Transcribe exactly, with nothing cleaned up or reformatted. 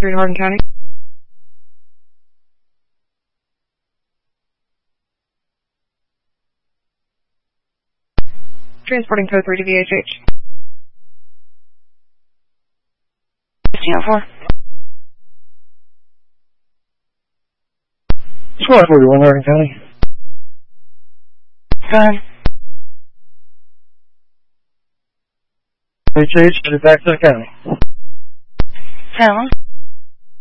three Hardin County. Transporting code three to V H H. fifteen oh four. Squad forty-one, Hardin County. Go ahead. H H, headed back to the county. Hello.